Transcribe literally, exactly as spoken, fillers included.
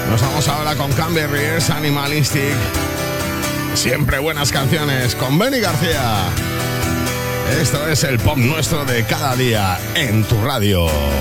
Nos vamos ahora con Cranberries, Animalistic. Siempre buenas canciones con Benny García. Esto es el pop nuestro de cada día en tu radio.